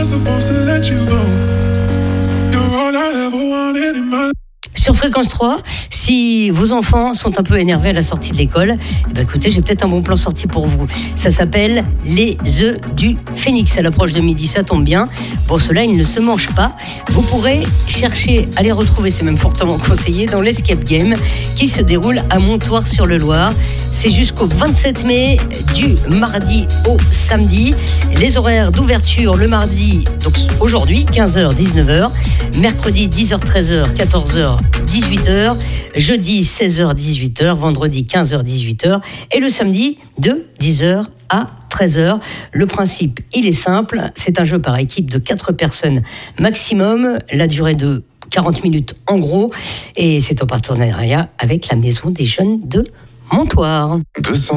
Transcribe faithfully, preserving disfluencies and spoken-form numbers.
Sur Fréquence trois, si vos enfants sont un peu énervés à la sortie de l'école, eh ben écoutez, j'ai peut-être un bon plan sorti pour vous. Ça s'appelle les œufs du phénix. À l'approche de midi, ça tombe bien. Pour cela, ils ne se mangent pas. Vous pourrez chercher à les retrouver, c'est même fortement conseillé, dans l'Escape Game qui se déroule à Montoire-sur-le-Loir. C'est jusqu'au vingt-sept mai, du mardi au samedi. Les horaires d'ouverture, le mardi, donc aujourd'hui, quinze heures dix-neuf heures, mercredi dix heures treize heures, quatorze heures dix-huit heures, jeudi seize heures dix-huit heures, vendredi quinze heures dix-huit heures et le samedi de dix heures à treize heures. Le principe, il est simple, c'est un jeu par équipe de quatre personnes maximum, la durée de quarante minutes en gros, et c'est en partenariat avec la Maison des Jeunes de Montoire. deux cents